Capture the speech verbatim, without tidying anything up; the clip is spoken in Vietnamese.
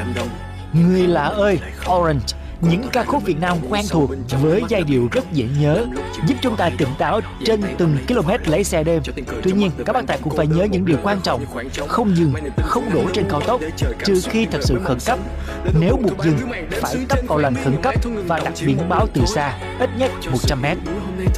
Người lạ ơi, Orange, những ca khúc Việt Nam quen thuộc với giai điệu rất dễ nhớ, giúp chúng ta tỉnh táo trên từng km lái xe đêm. Tuy nhiên, các bác tài cũng phải nhớ những điều quan trọng: không dừng, không đổ trên cao tốc, trừ khi thật sự khẩn cấp. Nếu buộc dừng, phải tấp vào làn khẩn cấp và đặt biển báo từ xa, ít nhất một trăm mét.